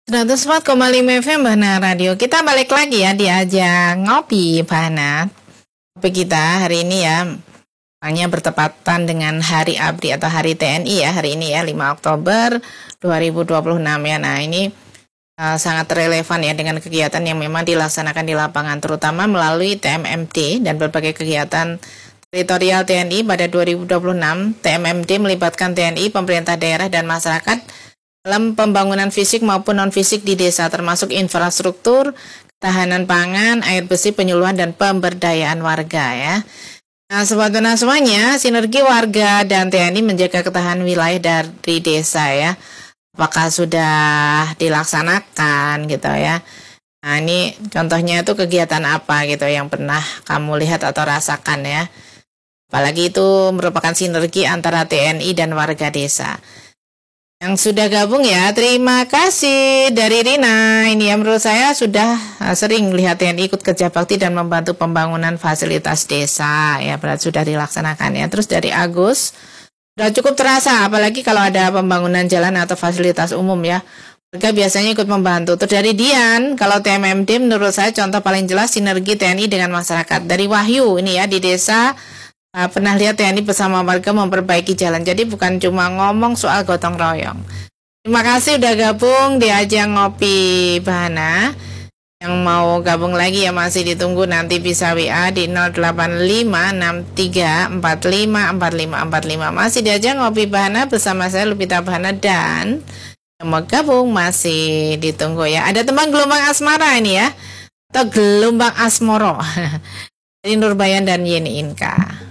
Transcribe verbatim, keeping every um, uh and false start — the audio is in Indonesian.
seratus empat koma lima F M Bahana Radio. Kita balik lagi ya di Ajang Ngopi Bahana. Topik kita hari ini ya, hanya bertepatan dengan Hari Abdi atau Hari T N I ya, hari ini ya, lima Oktober dua ribu dua puluh enam ya. Nah ini uh, sangat relevan ya dengan kegiatan yang memang dilaksanakan di lapangan, terutama melalui T M M D dan berbagai kegiatan teritorial T N I pada dua ribu dua puluh enam. T M M D melibatkan T N I, pemerintah daerah dan masyarakat dalam pembangunan fisik maupun non-fisik di desa, termasuk infrastruktur, ketahanan pangan, air bersih, penyuluhan, dan pemberdayaan warga ya. Nah, sobat Bahana semuanya, sinergi warga dan T N I menjaga ketahanan wilayah dari desa ya. Apakah sudah dilaksanakan gitu ya. Nah, ini contohnya itu kegiatan apa gitu yang pernah kamu lihat atau rasakan ya. Apalagi itu merupakan sinergi antara T N I dan warga desa. Yang sudah gabung ya, terima kasih dari Rina. Ini ya menurut saya sudah sering lihat T N I ikut kerja bakti dan membantu pembangunan fasilitas desa ya, berarti sudah dilaksanakan ya. Terus dari Agus, sudah cukup terasa apalagi kalau ada pembangunan jalan atau fasilitas umum ya. Warga biasanya ikut membantu. Terus dari Dian, kalau T M M D menurut saya contoh paling jelas sinergi T N I dengan masyarakat. Dari Wahyu ini ya, di desa Nah, pernah lihat T N I bersama warga memperbaiki jalan. Jadi bukan cuma ngomong soal gotong royong. Terima kasih udah gabung di Ajang Ngopi Bahana. Yang mau gabung lagi ya masih ditunggu, nanti bisa W A di nol delapan lima enam tiga empat lima empat lima empat lima. Masih di Ajang Ngopi Bahana bersama saya Lupita Bahana, dan yang mau gabung masih ditunggu ya. Ada teman gelombang asmara ini ya, atau gelombang asmoro dari Nurbayan dan Yeni Inka.